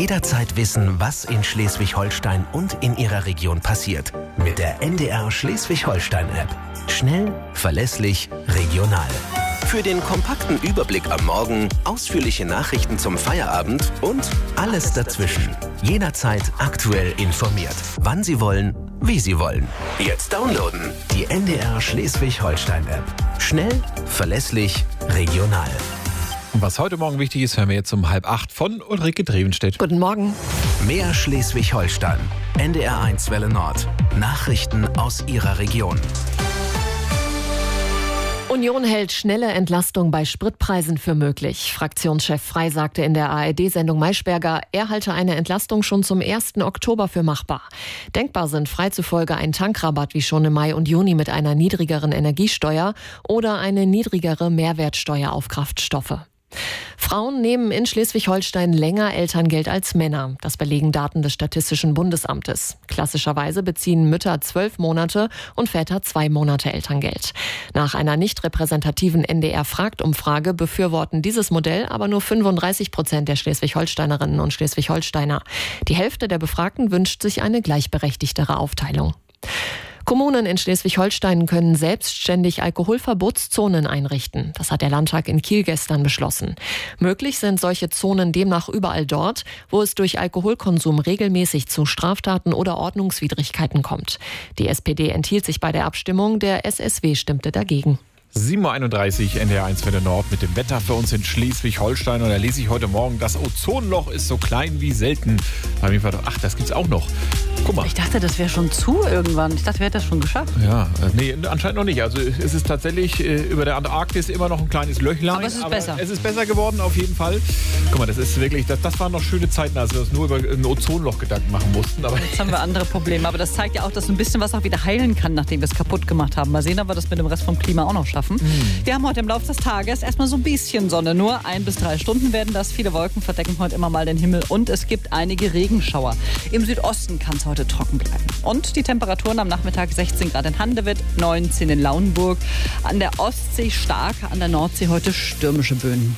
Jederzeit wissen, was in Schleswig-Holstein und in Ihrer Region passiert. Mit der NDR Schleswig-Holstein-App. Schnell, verlässlich, regional. Für den kompakten Überblick am Morgen, ausführliche Nachrichten zum Feierabend und alles dazwischen. Jederzeit aktuell informiert. Wann Sie wollen, wie Sie wollen. Jetzt downloaden. Die NDR Schleswig-Holstein-App. Schnell, verlässlich, regional. Und was heute Morgen wichtig ist, hören wir jetzt um 7:30 von Ulrike Drevenstedt. Guten Morgen. Mehr Schleswig-Holstein. NDR1 Welle Nord. Nachrichten aus Ihrer Region. Union hält schnelle Entlastung bei Spritpreisen für möglich. Fraktionschef Frey sagte in der ARD-Sendung Maischberger, er halte eine Entlastung schon zum 1. Oktober für machbar. Denkbar sind Frey zufolge ein Tankrabatt wie schon im Mai und Juni mit einer niedrigeren Energiesteuer oder eine niedrigere Mehrwertsteuer auf Kraftstoffe. Frauen nehmen in Schleswig-Holstein länger Elterngeld als Männer. Das belegen Daten des Statistischen Bundesamtes. Klassischerweise beziehen Mütter 12 Monate und Väter 2 Monate Elterngeld. Nach einer nicht repräsentativen NDR-Fragt-Umfrage befürworten dieses Modell aber nur 35% der Schleswig-Holsteinerinnen und Schleswig-Holsteiner. Die Hälfte der Befragten wünscht sich eine gleichberechtigtere Aufteilung. Kommunen in Schleswig-Holstein können selbstständig Alkoholverbotszonen einrichten. Das hat der Landtag in Kiel gestern beschlossen. Möglich sind solche Zonen demnach überall dort, wo es durch Alkoholkonsum regelmäßig zu Straftaten oder Ordnungswidrigkeiten kommt. Die SPD enthielt sich bei der Abstimmung, der SSW stimmte dagegen. 7:31 Uhr, NDR1 Welle Nord mit dem Wetter für uns in Schleswig-Holstein. Und da lese ich heute Morgen, das Ozonloch ist so klein wie selten. Da habe ich mir gedacht, ach, das gibt's auch noch. Guck mal. Ich dachte, das wäre schon zu irgendwann. Ich dachte, wir hätten das schon geschafft. Ja, nee, anscheinend noch nicht. Also es ist tatsächlich über der Antarktis immer noch ein kleines Löchlein. Aber es ist besser. Es ist besser geworden, auf jeden Fall. Guck mal, das ist wirklich, das waren noch schöne Zeiten, als wir uns nur über ein Ozonloch Gedanken machen mussten. Aber jetzt haben wir andere Probleme. Aber das zeigt ja auch, dass ein bisschen was auch wieder heilen kann, nachdem wir es kaputt gemacht haben. Mal sehen, ob wir das mit dem Rest vom Klima auch noch schaffen. Wir haben heute im Laufe des Tages erstmal so ein bisschen Sonne. Nur 1 bis 3 Stunden werden das. Viele Wolken verdecken heute immer mal den Himmel. Und es gibt einige Regenschauer. Im Südosten kann es heute trocken bleiben. Und die Temperaturen am Nachmittag 16 Grad in Handewitt, 19 in Lauenburg. An der Ostsee stark, an der Nordsee heute stürmische Böen.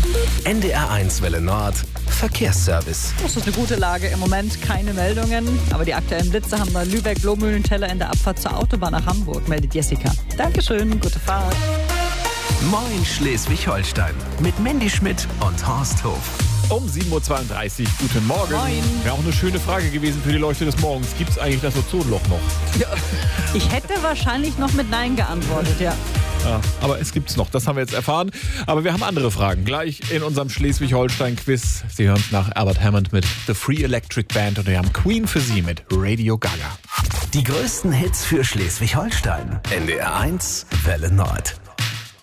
NDR1 Welle Nord. Verkehrsservice. Das ist eine gute Lage im Moment, keine Meldungen. Aber die aktuellen Blitze haben wir Lübeck-Lohmühlenteller in der Abfahrt zur Autobahn nach Hamburg, meldet Jessica. Dankeschön, gute Fahrt. Moin Schleswig-Holstein mit Mandy Schmidt und Horst Hof. um 7:32 Uhr, guten Morgen. Moin. Wäre auch eine schöne Frage gewesen für die Leuchte des Morgens. Gibt es eigentlich das Ozonloch noch? Ja. Ich hätte wahrscheinlich noch mit Nein geantwortet, ja. Ja, aber es gibt's noch, das haben wir jetzt erfahren. Aber wir haben andere Fragen. Gleich in unserem Schleswig-Holstein-Quiz. Sie hören es nach Albert Hammond mit The Free Electric Band und wir haben Queen für Sie mit Radio Gaga. Die größten Hits für Schleswig-Holstein. NDR1 Welle Nord.